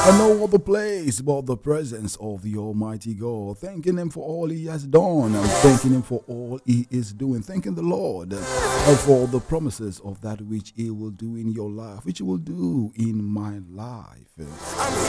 And no other place but the presence of the Almighty God. Thanking Him for all He has done and thanking Him for all He is doing. Thanking the Lord for the promises of that which He will do in your life, which He will do in my life.